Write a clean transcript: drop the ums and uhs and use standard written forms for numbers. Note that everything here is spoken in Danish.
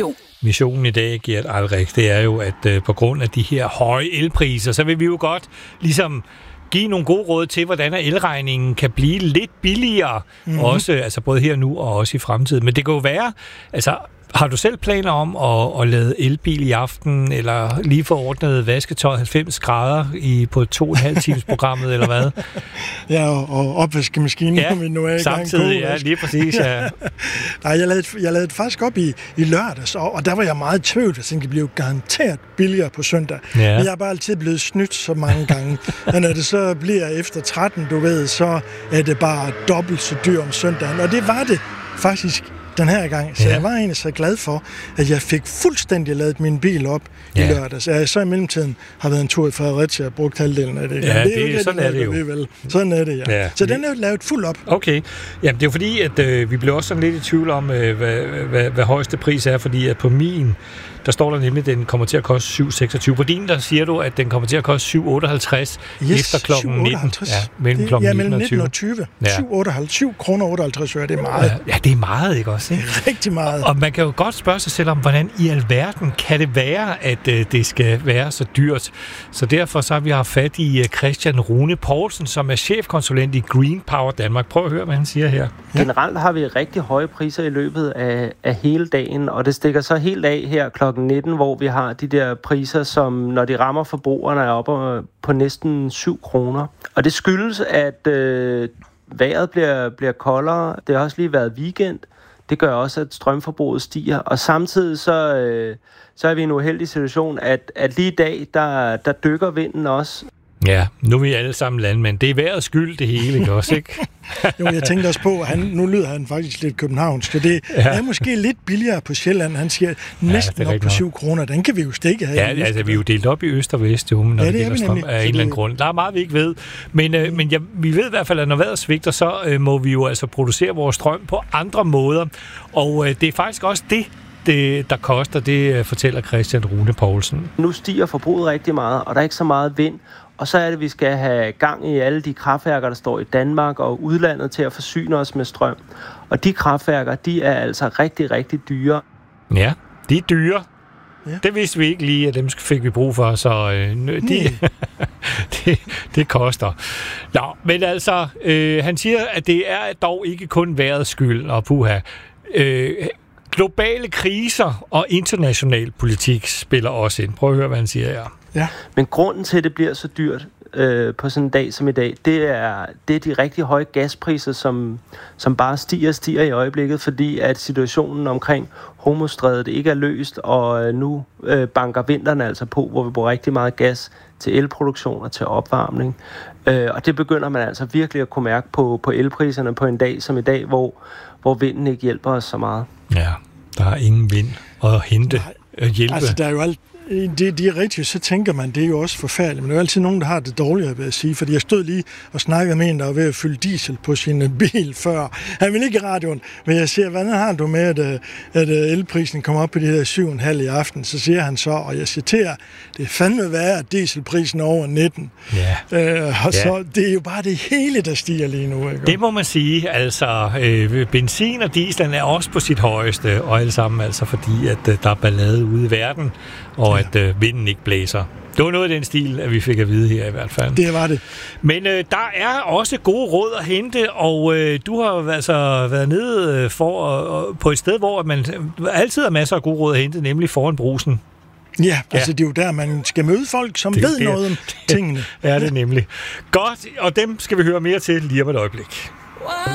Missionen i dag, Gert Alrik, det er jo, at på grund af de her høje elpriser, så vil vi jo godt ligesom give nogle gode råd til, hvordan elregningen kan blive lidt billigere, også altså både her nu og også i fremtiden. Men det kan jo være, altså har du selv planer om at lade elbil i aften, eller lige få ordnet vasketøj 90 grader på 2,5 times programmet, eller hvad? Ja, og opvaskemaskinen, ja, vi nu er i gang. Samtidig, ja, lige præcis, ja. Nej, jeg lavede det faktisk op i lørdags, og der var jeg meget i tvivl, at det blev garanteret billigere på søndag. Ja. Men jeg er bare altid blevet snydt så mange gange. Men når det så bliver efter 13, du ved, så er det bare dobbelt så dyrt om søndagen. Og det var det faktisk den her gang. Så jeg var egentlig så glad for, at jeg fik fuldstændig ladet min bil op i lørdags. Jeg så i mellemtiden har været en tur i Fredericia og brugt halvdelen af det. Ja, sådan er det jo. Sådan er det, ja. Så den er jo lavet fuld op. Okay. Jamen, det er jo fordi, at vi blev også sådan lidt i tvivl om, hvad højeste pris er, fordi at på min, der står der nemlig, at den kommer til at koste 7,26. På din, der siger du, at den kommer til at koste 7,58 efter klokken 19. Ja, mellem klokken 19 og 20. Ja. 7,58 kroner 58 øre, det er meget. Ja, det er meget, ikke også? Ikke? Det er rigtig meget. Og man kan jo godt spørge sig selv om, hvordan i alverden kan det være, at det skal være så dyrt. Så derfor så har vi haft fat i Christian Rune Poulsen, som er chefkonsulent i Green Power Danmark. Prøv at høre, hvad han siger her. Generelt har vi rigtig høje priser i løbet af hele dagen, og det stikker så helt af her klokken 19, hvor vi har de der priser, som når de rammer forbrugerne er oppe på næsten 7 kroner. Og det skyldes, at vejret bliver koldere. Det har også lige været weekend. Det gør også, at strømforbruget stiger. Og samtidig så er vi i en uheldig situation, at lige i dag, der dykker vinden også. Ja, nu er vi alle sammen landmænd. Det er vejrets skyld, det hele, ikke også, ikke? Jo, jeg tænkte også på, nu lyder han faktisk lidt københavnsk, så det er måske lidt billigere på Sjælland. Han siger næsten op på 7 kroner. Den kan vi jo stikke her. Ja, altså vi er jo delt op i øst og vest, jo, når det gælder strøm af en eller anden grund. Der er meget, vi ikke ved. Men vi ved i hvert fald, at når vejret svigter, så må vi jo altså producere vores strøm på andre måder. Og det er faktisk også det, der koster, det fortæller Christian Rune Poulsen. Nu stiger forbruget rigtig meget, og der er ikke så meget vind. Og så er det, at vi skal have gang i alle de kraftværker, der står i Danmark og udlandet til at forsyne os med strøm. Og de kraftværker, de er altså rigtig, rigtig dyre. Ja, de er dyre. Ja. Det vidste vi ikke lige, at dem fik vi brug for, så det koster. Nå, men altså, han siger, at det er dog ikke kun vejrets skyld, og puha. Globale kriser og international politik spiller også ind. Prøv at høre, hvad han siger her. Ja. Men grunden til, at det bliver så dyrt på sådan en dag som i dag, det er de rigtig høje gaspriser, som bare stiger i øjeblikket, fordi at situationen omkring Hormuzstrædet ikke er løst, og nu banker vinteren altså på, hvor vi bruger rigtig meget gas til elproduktion og til opvarmning. Og det begynder man altså virkelig at kunne mærke på elpriserne på en dag som i dag, hvor vinden ikke hjælper os så meget. Ja, der er ingen vind at hente og hjælpe. Altså, der er jo det er rigtigt, så tænker man, det er jo også forfærdeligt, men der er jo altid nogen, der har det dårligere ved at sige, fordi jeg stod lige og snakkede med en, der var ved at fylde diesel på sin bil før. Han ville ikke i radioen, men jeg siger, hvordan har du med, at elprisen kommer op på de her 7,5 i aften? Så siger han så, og jeg citerer, det er fandme værre, at dieselprisen er over 19. Og så det er jo bare det hele, der stiger lige nu. Ikke? Det må man sige, altså benzin og diesel er også på sit højeste, og alle sammen altså fordi, at der er ballade ude i verden, og at vinden ikke blæser. Det var noget af den stil, at vi fik at vide her i hvert fald. Det var det. Men der er også gode råd at hente, og du har altså været nede på et sted, hvor man altid har masser af gode råd at hente, nemlig foran Brugsen. Ja, altså det er jo der, man skal møde folk, som ved noget om tingene. Ja, det er nemlig. Godt, og dem skal vi høre mere til lige om et øjeblik.